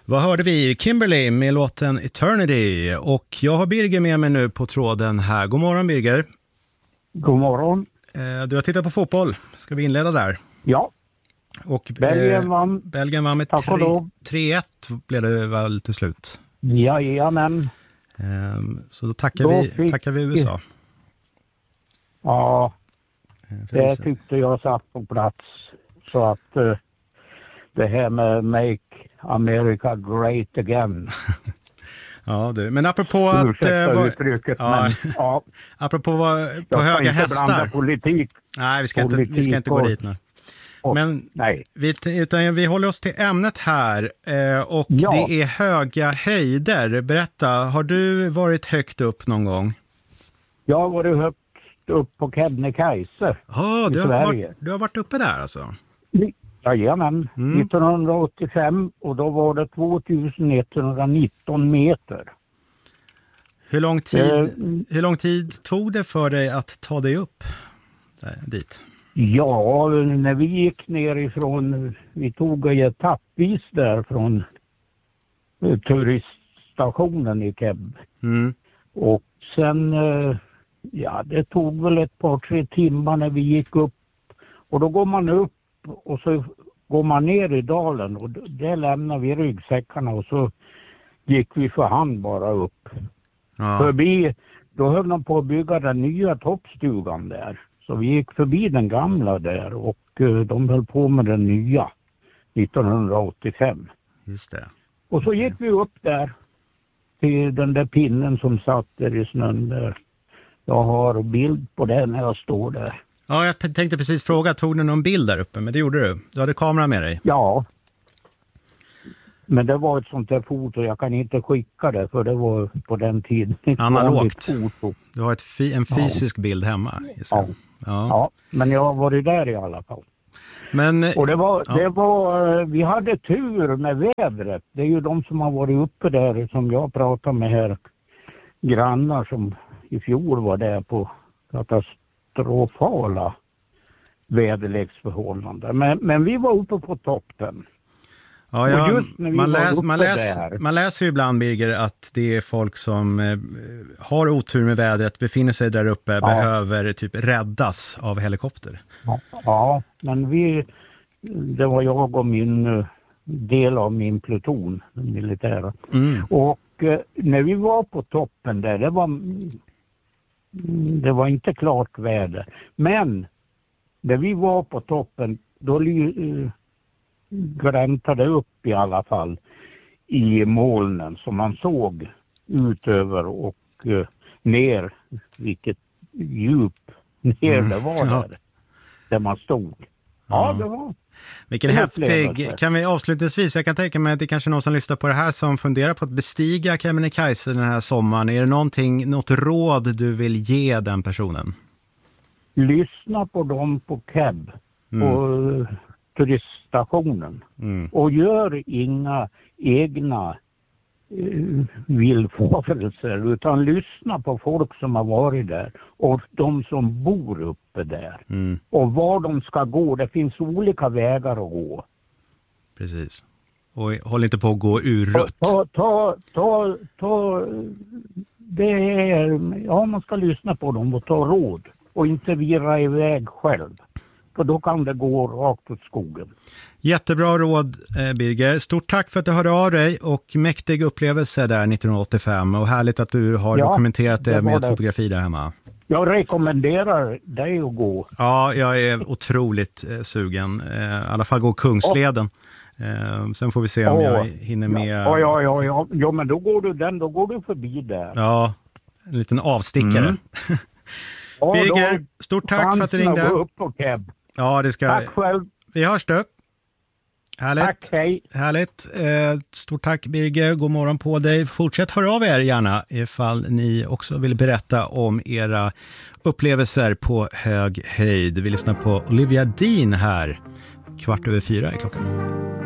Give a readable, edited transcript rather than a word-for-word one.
Vad hörde vi? Kimberly med låten Eternity. Och jag har Birger med mig nu på tråden här. God morgon Birger. God morgon. Du har tittat på fotboll. Ska vi inleda där? Ja. Och Belgien vann. Belgien vann med 3-1 blev det väl till slut. Jajamän. Så då tackar vi USA. Ja, det tyckte jag satt på plats. Så att det här med Make America Great Again. Ja, men apropå att... Ursäkta uttrycket, men ja. Apropå på höga hästar. Jag ska inte blanda politik. Nej, vi ska inte gå dit nu. Men nej. Vi håller oss till ämnet här och det är höga höjder. Berätta, har du varit högt upp någon gång? Jag har varit högt upp på Kebnekaise i Sverige. Du har varit uppe där alltså? Jajamän, 1985 och då var det 2119 meter. Hur lång tid tog det för dig att ta dig upp dit? Ja, när vi gick ner ifrån, vi tog etappvis där från turiststationen i Keb. Och sen, det tog väl ett par 3 timmar när vi gick upp. Och då går man upp och så går man ner i dalen och där lämnar vi ryggsäckarna och så gick vi för hand bara upp. Ja. Förbi, då höll de på att bygga den nya toppstugan där. Så vi gick förbi den gamla där och de höll på med den nya 1985. Just det. Och så gick vi upp där till den där pinnen som satt där i snön där. Jag har bild på det när jag står där. Ja, jag tänkte precis fråga, tog du någon bild där uppe? Men det gjorde du. Du hade kamera med dig. Ja. Men det var ett sånt där foto, jag kan inte skicka det för det var på den tiden. Analogt. Du har en fysisk bild hemma. Ja, men jag har varit där i alla fall. Och det var, vi hade tur med vädret. Det är ju de som har varit uppe där som jag pratar med här. Grannar som i fjol var där på katastrofala väderleksförhållanden. Men vi var uppe på toppen. Ja, man läser ju ibland, Birger, att det är folk som har otur med vädret, befinner sig där uppe, behöver typ räddas av helikopter. Ja, men det var jag och min del av min pluton, militära. Och när vi var på toppen där, det var inte klart väder. Men när vi var på toppen, då gräntade upp i alla fall i molnen som man såg utöver och ner, vilket djup ner det var där man stod. Ja, det var. Vilken häftig, kan vi avslutningsvis, jag kan tänka mig att det är kanske någon som lyssnar på det här som funderar på att bestiga Kebnekaise den här sommaren. Är det något råd du vill ge den personen? Lyssna på dem på Keb på turiststationen och gör inga egna villfarelser utan lyssna på folk som har varit där och de som bor uppe där och var de ska gå. Det finns olika vägar att gå. Precis. Och håll inte på att gå ur rött. Det är, man ska lyssna på dem och ta råd och inte vira iväg själv. För då kan det gå rakt åt skogen. Jättebra råd, Birger. Stort tack för att du hörde av dig och mäktig upplevelse där 1985. Och härligt att du har dokumenterat det med fotografi där hemma. Jag rekommenderar dig att gå. Ja, jag är otroligt sugen. I alla fall gå Kungsleden. Sen får vi se om jag hinner med. Ja, men då går du förbi där. Ja, en liten avstickare. Birger, stort tack för att du ringde. Upp på Keb. Ja, det ska. Tack själv. Vi hörs då. Härligt. Tack, hej. Härligt. Stort tack, Birger. God morgon på dig. Fortsätt höra av er gärna ifall ni också vill berätta om era upplevelser på hög höjd. Vi lyssnar på Olivia Dean här. 4:15 är klockan.